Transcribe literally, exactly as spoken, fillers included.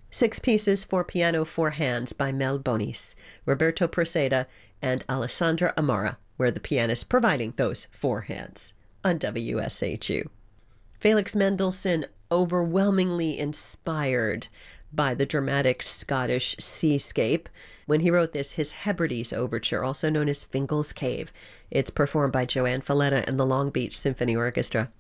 Six pieces for piano, four hands by Mel Bonis, Roberto Proceda, and Alessandra Amara were the pianists providing those four hands on W S H U. Felix Mendelssohn, overwhelmingly inspired by the dramatic Scottish seascape. When he wrote this, his Hebrides Overture, also known as Fingal's Cave. It's performed by Joanne Falletta and the Long Beach Symphony Orchestra.